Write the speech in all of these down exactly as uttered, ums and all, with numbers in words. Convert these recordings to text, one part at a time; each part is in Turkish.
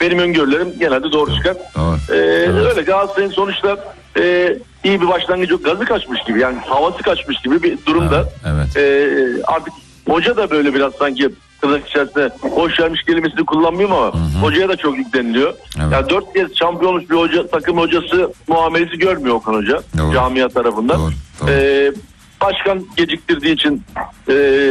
benim öngörülerim genelde doğru çıkar. Doğru. Ee, Evet. Öyle Galatasaray'ın sonuçta e, iyi bir başlangıcı yok. Gazı kaçmış gibi, yani havası kaçmış gibi bir durumda. Evet, evet. Ee, artık hoca da böyle biraz sanki tırnak içerisinde hoş vermiş kelimesini kullanmıyorum ama hı hı. hocaya da çok yükleniliyor. Evet. Yani dört kez şampiyon olmuş bir hoca, takım hocası muamelesi görmüyor Okan Hoca. Doğru. Camia tarafından. Doğru. Doğru. Ee, başkan geciktirdiği için e,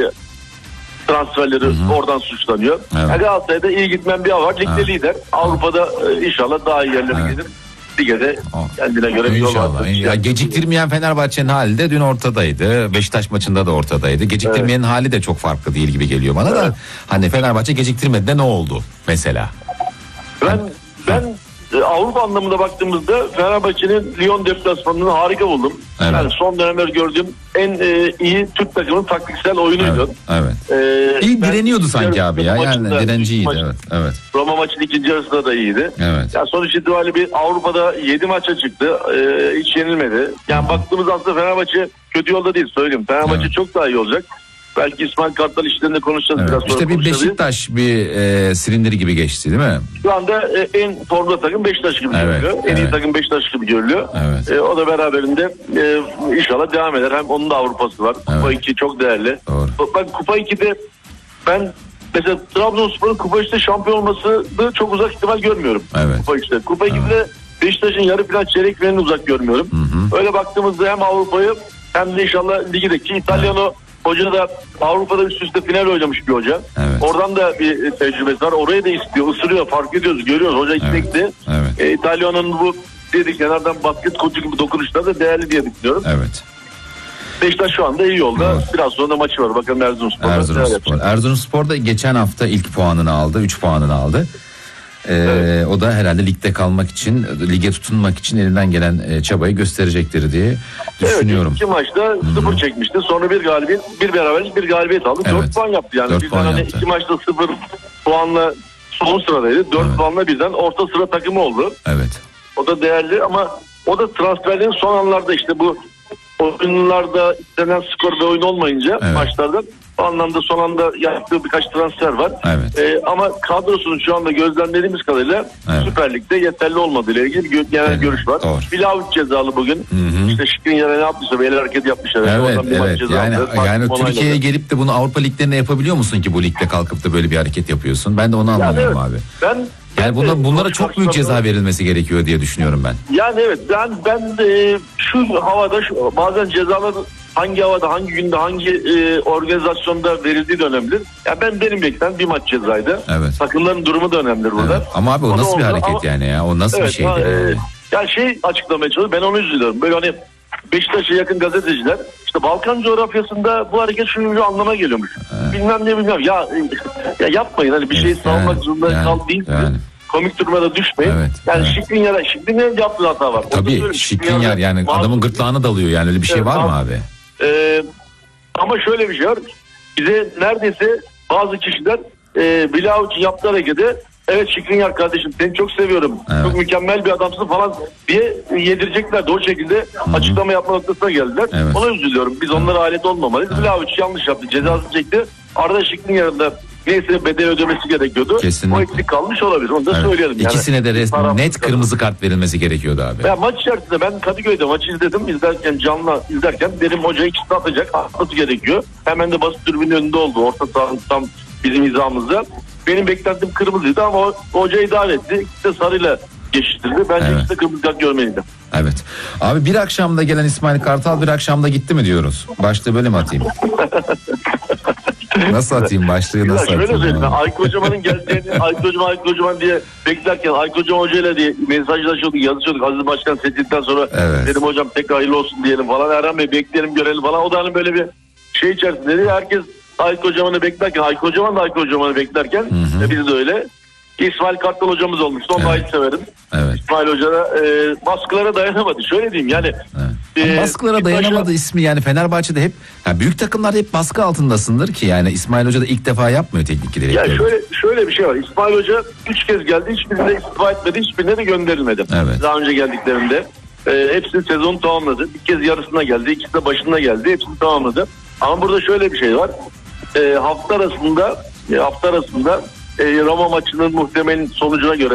transferleri hı hı. oradan suçlanıyor. Evet. Yani Galatasaray'da iyi gitmeyen bir hava var. Ligde evet. lider. Avrupa'da e, inşallah daha iyi yerlere evet. gelir. Ligede kendine göre bir yol var. Ya geciktirmeyen Fenerbahçe'nin hali de dün ortadaydı. Beşiktaş maçında da ortadaydı. Geciktirmeyenin evet. hali de çok farklı değil gibi geliyor bana evet. da. Hani Fenerbahçe geciktirmedi de ne oldu mesela? Ben yani, ben e, Avrupa anlamında baktığımızda Fenerbahçe'nin Lyon deplasmanını harika buldum. Evet. Yani son dönemler gördüğüm en e, iyi Türk takımının taktiksel oyunuydu. Evet. evet. Ee, İyi direniyordu sanki abi ya. Yani direnciydi. Evet. Evet. Roma maçının ikinci yarısında da iyiydi. Evet. Yani sonuç itibariyle bir Avrupa'da yedi maça çıktı. Ee, hiç yenilmedi. Yani Hı. baktığımız aslında Fenerbahçe kötü yolda değil, söyleyeyim. Fenerbahçe evet. çok daha iyi olacak. Belki İsmail Kartal işlerinde konuşacağız evet. biraz sonra. İşte bir Beşiktaş bir e, silindiri gibi geçti değil mi? Şu anda e, en formda takım Beşiktaş gibi evet, görülüyor. En evet. iyi takım Beşiktaş gibi görülüyor. Evet. E, o da beraberinde e, inşallah devam eder. Hem onun da Avrupa'sı var. Evet. Kupa iki çok değerli. Doğru. Bak Kupa iki'de ben mesela Trabzonspor'un Kupa üçte şampiyon olmasını çok uzak ihtimal görmüyorum. Evet. Kupa üçte. Kupa iki'de evet. Beşiktaş'ın yarı final çeyrek finalini uzak görmüyorum. Hı hı. Öyle baktığımızda hem Avrupa'yı hem de inşallah ligdeki İtalyan'ı evet. Hoca da Avrupa'da üst üste final oynamış bir hoca. Evet. Oradan da bir tecrübesi var. Orayı da istiyor, ısırıyor, fark ediyoruz, görüyoruz. Hoca istekli. Evet. Evet. E, İtalya'nın bu dedik kenardan basket koçu gibi dokunuşları da değerli diye düşünüyorum. Evet. Beşiktaş şu anda iyi yolda. Evet. Biraz sonra da maçı var. Bakalım Erzurumspor. Erzurumspor. Erzurumspor da geçen hafta ilk puanını aldı. üç puanını aldı. Ee, evet. O da herhalde ligde kalmak için, lige tutunmak için elinden gelen e, çabayı gösterecektir diye düşünüyorum. Evet, iki maçta sıfır çekmişti. Sonra bir galibiyet, bir beraberlik, bir galibiyet aldı. Evet. dört puan yaptı yani. Birden hani iki maçta sıfır puanla son sıradaydı. dört evet. puanla birden orta sıra takımı oldu. Evet. O da değerli ama o da transferlerin son anlarda işte bu oyunlarda istenen skor ve oyun olmayınca evet. maçlarda o anlamda son anda yaptığı birkaç transfer var. Evet. Ee, ama kadrosunun şu anda gözlemlediğimiz kadarıyla evet. Süper Lig'de yeterli olmadığı ile ilgili bir genel evet. görüş var. Vlahovic cezalı bugün. Hı hı. İşte Skriniar'a ne yapmışsa bir el hareket yapmışlar. Evet, evet. Yani, yani Türkiye'ye gelip de bunu Avrupa liglerine yapabiliyor musun ki bu ligde kalkıp da böyle bir hareket yapıyorsun? Ben de onu anlamıyorum yani evet. abi. Ben Yani bunlar, bunlara çok büyük ceza verilmesi gerekiyor diye düşünüyorum ben. Yani evet ben ben de şu havada şu, bazen cezalar hangi havada, hangi günde, hangi e, organizasyonda verildiği de önemli. Yani ben benim beklen bir maç cezaydı. Evet. Takımların durumu da önemli burada. Evet. Ama abi o, o nasıl bir hareket ama, yani ya? O nasıl evet, bir şeydi? Ha, yani? E, yani şey açıklamaya çalışıyorum. Ben onu üzülüyorum. Böyle hani Beşiktaş'a yakın gazeteciler işte Balkan coğrafyasında bu hareket şu bir anlama geliyormuş. Evet. Bilmem ne bilmem. Ya ya yapmayın hani bir şey evet, savunmak zorunda yani, kal değil. Yani. Komik durumda düşmeyin. Evet, yani evet. Skriniar'a Skriniar'ın yaptığı hata var. Tabii Skriniar yani mağdur. Adamın gırtlağına dalıyor yani öyle bir şey evet, var mı abi? Ee, ama şöyle bir şey var. Bize neredeyse bazı kişiler e, Vlahovic'in yaptığı hareketi evet Skriniar kardeşim seni çok seviyorum. Evet. Çok mükemmel bir adamsın falan diye yedirecekler de o şekilde Hı-hı. açıklama yapma noktasına geldiler. Evet. Ona üzülüyorum. Biz evet. onlara alet olmamalıyız. Evet. Vlahovic yanlış yaptı. Cezasını çekti. Arada Skriniar'ın da neyse bedel ödemesi gerekiyordu. Kesinlikle. O eksik kalmış olabilir. Onu da evet. söyleyelim. Yani. İkisine de resmen net kırmızı kart verilmesi gerekiyordu abi. Ya maç içerisinde ben Kadıköy'de maçı izledim. İzlerken canlı izlerken dedim hoca ikisini atacak. Atması gerekiyor. Hemen de basın tribünün önünde oldu. Orta sahanın tam bizim hizamızda. Benim beklentim kırmızıydı ama o, hoca idare etti. İkisi de sarıyla geçiştirdi. Bence evet. ikisi de kırmızı kart görmeliydi. Evet. Abi bir akşamda gelen İsmail Kartal bir akşamda gitti mi diyoruz? Başlığı böyle mi atayım? Nasıl atayım başlığı nasıl atayım? Şöyle söyleyeyim. Aykut Kocaman'ın geleceğini Aykut Kocaman Aykut Kocaman diye beklerken Aykut Kocaman hocayla diye mesajlaşıyorduk, yazışıyorduk. Aziz Başkan seçildikten sonra evet. dedim hocam tekrar hayırlı olsun diyelim falan. Erhan Bey bekleyelim görelim falan. O da hani böyle bir şey içerisinde. Herkes Aykut Kocaman'ı beklerken Aykut Kocaman da Aykut Kocaman'ı beklerken hı hı. E, biz de öyle. İsmail Kartal hocamız olmuştu. Onu evet. da hiç severim. Evet. İsmail Hoca da e, baskılara dayanamadı. Şöyle diyeyim yani. Evet. E, baskılara dayanamadı başa... ismi yani Fenerbahçe'de hep yani büyük takımlarda hep baskı altındasındır ki yani İsmail Hoca da ilk defa yapmıyor teknik direktörü. Ya şöyle şöyle bir şey var. İsmail Hoca üç kez geldi. Hiçbirinde istifa etmedi. Hiçbirine de gönderilmedi. Evet. Daha önce geldiklerinde. E, hepsini sezonu tamamladı. Bir kez yarısına geldi. İkisi de başına geldi. Hepsini tamamladı. Ama burada şöyle bir şey var. E, hafta arasında e, hafta arasında e, Roma maçının muhtemel sonucuna göre